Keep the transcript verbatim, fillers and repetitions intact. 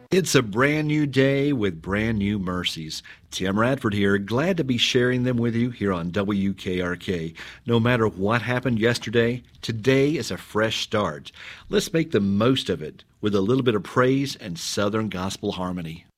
It's a brand new day with brand new mercies. Tim Radford here, glad to be sharing them with you here on W K R K. No matter what happened yesterday, today is a fresh start. Let's make the most of it with a little bit of praise and Southern gospel harmony.